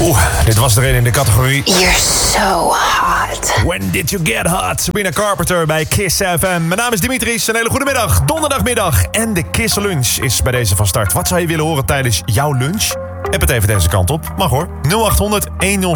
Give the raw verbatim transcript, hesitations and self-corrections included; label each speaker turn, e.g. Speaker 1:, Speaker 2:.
Speaker 1: Oeh, dit was er een in de categorie
Speaker 2: You're so hot.
Speaker 1: When Did You Get Hot? Sabrina Carpenter bij Kiss F M. Mijn naam is Dimitris. Een hele goede middag. Donderdagmiddag. En de Kiss Lunch is bij deze van start. Wat zou je willen horen tijdens jouw lunch? Heb het even deze kant op. Mag hoor. nul acht honderd, honderd